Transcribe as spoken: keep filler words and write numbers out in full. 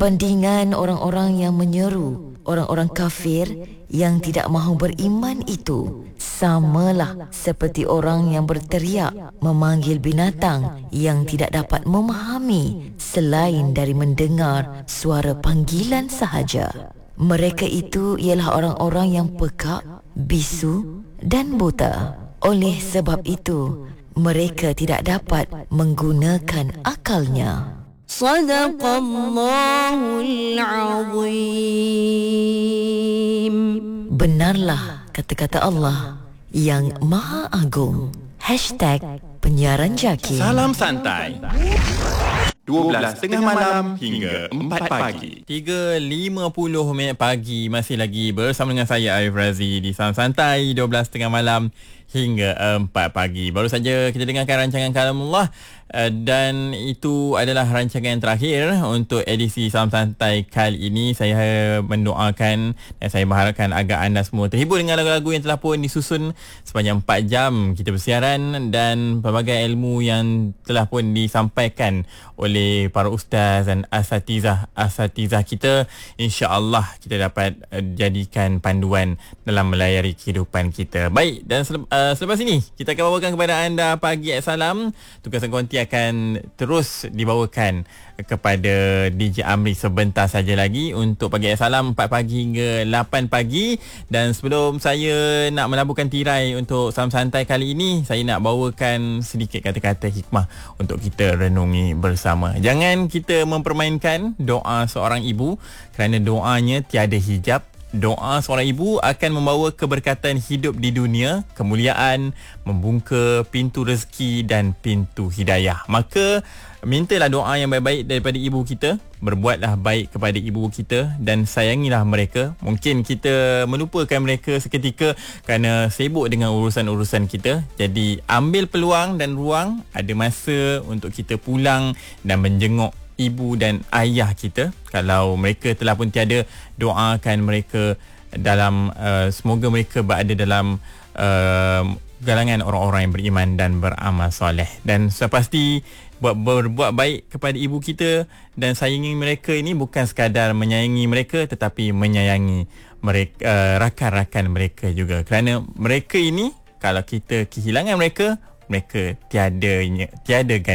Pendingan orang-orang yang menyeru orang-orang kafir yang tidak mahu beriman itu samalah seperti orang yang berteriak memanggil binatang yang tidak dapat memahami selain dari mendengar suara panggilan sahaja. Mereka itu ialah orang-orang yang pekak, bisu dan buta. Oleh sebab itu, mereka tidak dapat menggunakan akalnya. Sadaqallahul Azim. Benarlah kata-kata Allah yang Maha Agung. Hashtag Penyiaran Jaki. Salam santai. dua belas tengah malam hingga empat pagi. tiga lima puluh minit pagi. Masih lagi bersama dengan saya Arif Razi di Salam Santai. dua belas tengah malam hingga empat pagi. Baru saja kita dengarkan rancangan Kalamullah, dan itu adalah rancangan yang terakhir untuk edisi Salam Santai kali ini. Saya mendoakan dan saya berharapkan agar anda semua terhibur dengan lagu-lagu yang telah pun disusun sepanjang empat jam kita bersiaran, dan pelbagai ilmu yang telah pun disampaikan oleh para ustaz dan asatizah-asatizah kita. InsyaAllah kita dapat jadikan panduan dalam melayari kehidupan kita. Baik, dan sele- uh, selepas ini kita akan bawakan kepada anda Pagi at Salam. Tugasan konti akan terus dibawakan kepada D J Amri sebentar saja lagi untuk Pagi at Salam empat pagi hingga lapan pagi. Dan sebelum saya nak menaburkan tirai untuk Salam Santai kali ini, saya nak bawakan sedikit kata-kata hikmah untuk kita renungi bersama. Jangan kita mempermainkan doa seorang ibu, kerana doanya tiada hijab. Doa seorang ibu akan membawa keberkatan hidup di dunia, kemuliaan, membuka pintu rezeki dan pintu hidayah. Maka mintalah doa yang baik-baik daripada ibu kita. Berbuatlah baik kepada ibu kita dan sayangilah mereka. Mungkin kita melupakan mereka seketika kerana sibuk dengan urusan-urusan kita. Jadi ambil peluang dan ruang, ada masa untuk kita pulang dan menjenguk ibu dan ayah kita. Kalau mereka telah pun tiada, doakan mereka dalam uh, semoga mereka berada dalam uh, galangan orang-orang yang beriman dan beramal soleh. Dan sepasti buat berbuat baik kepada ibu kita dan sayangi mereka ini bukan sekadar menyayangi mereka, tetapi menyayangi mereka, uh, rakan-rakan mereka juga. Kerana mereka ini, kalau kita kehilangan mereka, mereka tiada tiada